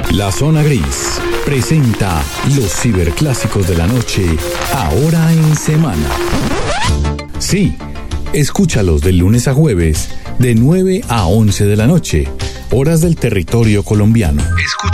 La Zona Gris presenta los ciberclásicos de la noche, ahora en semana. Sí, escúchalos de lunes a jueves, de 9 a 11 de la noche, horas del territorio colombiano.